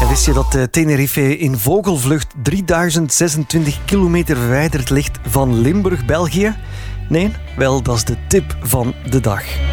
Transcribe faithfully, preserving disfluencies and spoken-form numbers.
En wist je dat Tenerife in vogelvlucht drieduizend zesentwintig kilometer verwijderd ligt van Limburg, België? Nee? Wel, dat is de tip van de dag.